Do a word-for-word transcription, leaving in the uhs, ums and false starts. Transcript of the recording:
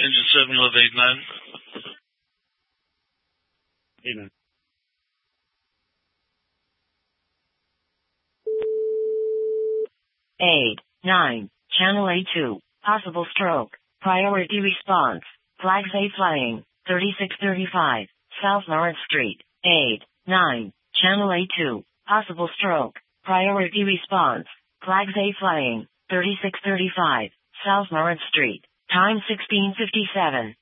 Engine seven, eleven, eight, nine. eight, nine. eight, nine, Channel A two, possible stroke, priority response, flags A flying, thirty-six thirty-five, South Lawrence Street, eight, nine, Channel A two, possible stroke, priority response, flags A flying, thirty-six thirty-five, South Lawrence Street, time sixteen fifty-seven.